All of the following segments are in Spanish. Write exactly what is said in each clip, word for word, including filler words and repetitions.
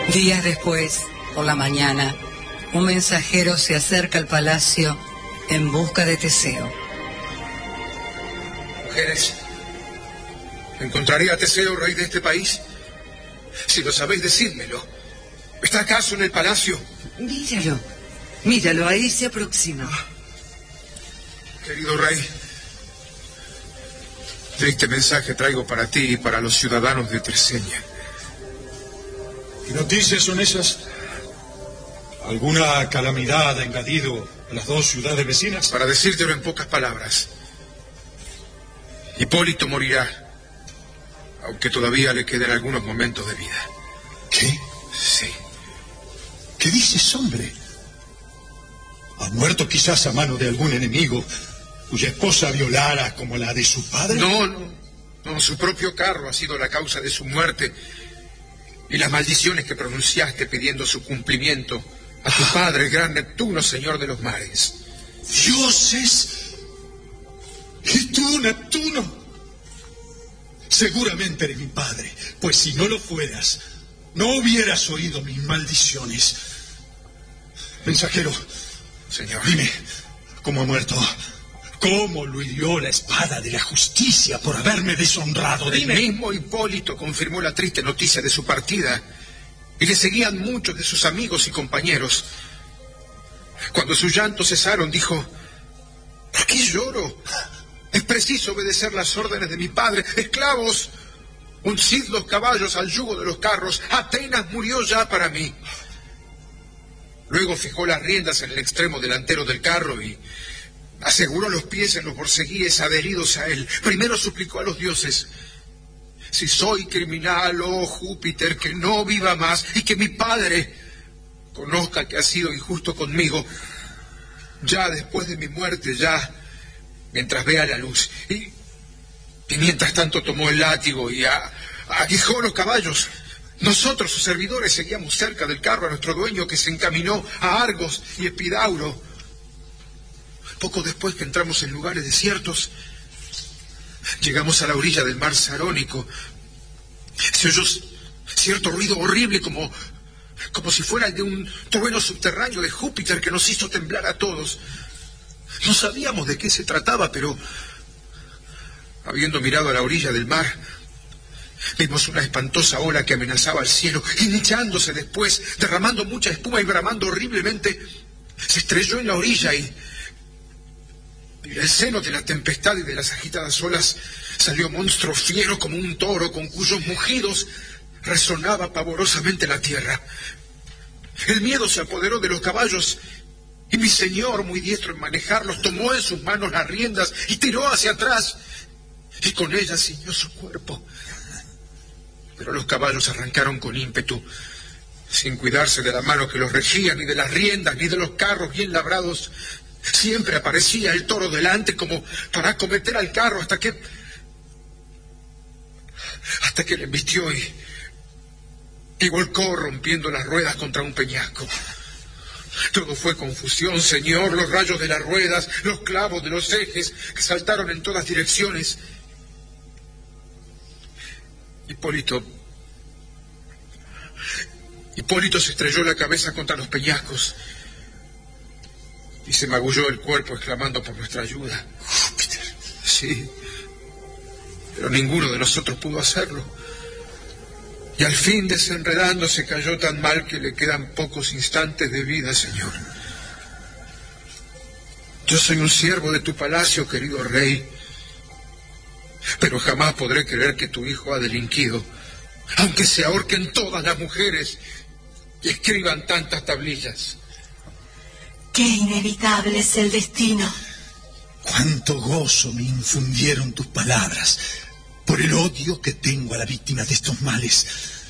Días después, por la mañana, un mensajero se acerca al palacio en busca de Teseo. Mujeres, ¿encontraré a Teseo, rey de este país? Si lo sabéis, decídmelo. ¿Está acaso en el palacio? Míralo, míralo, ahí se aproxima. Querido rey, triste mensaje traigo para ti y para los ciudadanos de Treseña. ¿Qué noticias son esas? ¿Alguna calamidad ha invadido a las dos ciudades vecinas? Para decírtelo en pocas palabras, Hipólito morirá, aunque todavía le queden algunos momentos de vida. ¿Qué? Sí. ¿Qué dices, hombre? ¿Ha muerto quizás a mano de algún enemigo cuya esposa violara como la de su padre? No, no, no, su propio carro ha sido la causa de su muerte. Y las maldiciones que pronunciaste pidiendo su cumplimiento a tu padre, el gran Neptuno, señor de los mares. ¡Dioses! ¿Y tú, Neptuno? Seguramente eres mi padre, pues si no lo fueras, no hubieras oído mis maldiciones. Mensajero, señor, dime, ¿cómo ha muerto? ¿Cómo lo hirió la espada de la justicia por haberme deshonrado? El Dime. mismo Hipólito confirmó la triste noticia de su partida y le seguían muchos de sus amigos y compañeros. Cuando sus llantos cesaron, dijo: ¿por qué lloro? Es preciso obedecer las órdenes de mi padre. Esclavos, uncid los caballos al yugo de los carros. Atenas murió ya para mí. Luego fijó las riendas en el extremo delantero del carro y aseguró los pies en los borceguíes adheridos a él. Primero suplicó a los dioses: si soy criminal, oh Júpiter, que no viva más y que mi padre conozca que ha sido injusto conmigo, ya después de mi muerte, ya mientras vea la luz. Y, y mientras tanto tomó el látigo y a, aguijó los caballos. Nosotros, sus servidores, seguíamos cerca del carro a nuestro dueño, que se encaminó a Argos y Epidauro. Poco después que entramos en lugares desiertos, llegamos a la orilla del mar Sarónico. Se oyó cierto ruido horrible, como, como si fuera el de un trueno subterráneo de Júpiter, que nos hizo temblar a todos. No sabíamos de qué se trataba, pero habiendo mirado a la orilla del mar, vimos una espantosa ola que amenazaba al cielo, hinchándose después, derramando mucha espuma y bramando horriblemente. Se estrelló en la orilla y Y del seno de la tempestad y de las agitadas olas salió monstruo fiero como un toro, con cuyos mugidos resonaba pavorosamente la tierra. El miedo se apoderó de los caballos y mi señor, muy diestro en manejarlos, tomó en sus manos las riendas y tiró hacia atrás, y con ellas ciñó su cuerpo. Pero los caballos arrancaron con ímpetu, sin cuidarse de la mano que los regía, ni de las riendas, ni de los carros bien labrados. Siempre aparecía el toro delante como para acometer al carro hasta que... hasta que le embistió y... y volcó rompiendo las ruedas contra un peñasco. Todo fue confusión, señor, los rayos de las ruedas, los clavos de los ejes que saltaron en todas direcciones. Hipólito... Hipólito se estrelló la cabeza contra los peñascos y se magulló el cuerpo exclamando por nuestra ayuda. Júpiter. Sí, pero ninguno de nosotros pudo hacerlo. Y al fin, desenredándose, cayó tan mal que le quedan pocos instantes de vida, señor. Yo soy un siervo de tu palacio, querido rey, pero jamás podré creer que tu hijo ha delinquido, aunque se ahorquen todas las mujeres y escriban tantas tablillas. ¡Qué inevitable es el destino! Cuánto gozo me infundieron tus palabras por el odio que tengo a la víctima de estos males.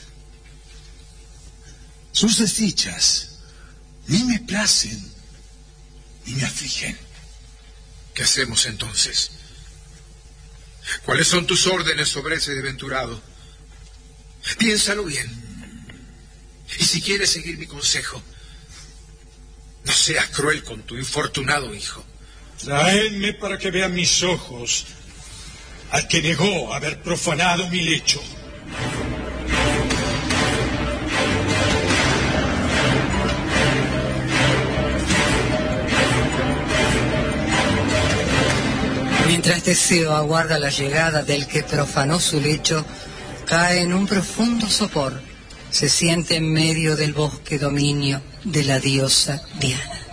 Sus desdichas ni me placen ni me afligen. ¿Qué hacemos entonces? ¿Cuáles son tus órdenes sobre ese desventurado? Piénsalo bien. Y si quieres seguir mi consejo, no seas cruel con tu infortunado hijo. Traedme para que vean mis ojos al que negó haber profanado mi lecho. Mientras Teseo aguarda la llegada del que profanó su lecho, cae en un profundo sopor. Se siente en medio del bosque dominio de la diosa Diana.